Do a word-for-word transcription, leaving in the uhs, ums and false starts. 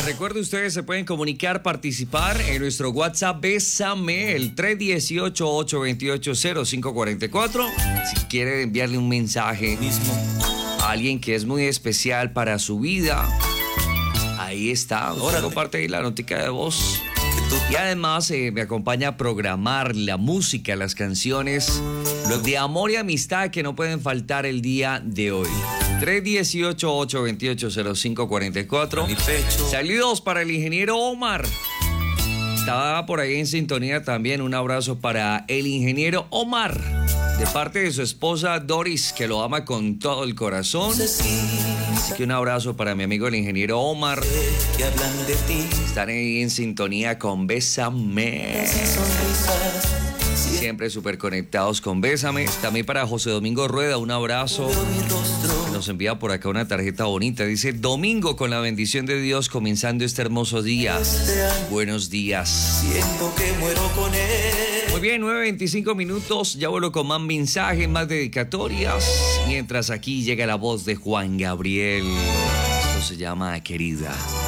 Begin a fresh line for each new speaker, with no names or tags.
Les recuerdo, ustedes se pueden comunicar, participar en nuestro WhatsApp Bésame, el tres uno ocho, ocho dos ocho, cero cinco cuatro cuatro. Si quiere enviarle un mensaje a alguien que es muy especial para su vida, ahí está. Usted comparte ahí la notica de voz. Y además eh, me acompaña a programar la música, las canciones de amor y amistad que no pueden faltar el día de hoy. tres uno ocho, ocho dos ocho, cero cinco cuatro cuatro. Saludos para el ingeniero Omar. Estaba por ahí en sintonía también. Un abrazo para el ingeniero Omar, de parte de su esposa Doris, que lo ama con todo el corazón. Así que un abrazo para mi amigo el ingeniero Omar. Están ahí en sintonía con Bésame. Siempre súper conectados con Bésame. También para José Domingo Rueda, un abrazo. Nos envía por acá una tarjeta bonita. Dice: domingo con la bendición de Dios, comenzando este hermoso día. Buenos días.
Siento que muero con él.
Muy bien, nueve veinticinco minutos. Ya vuelvo con más mensajes, más dedicatorias. Mientras aquí llega la voz de Juan Gabriel. Esto se llama Querida.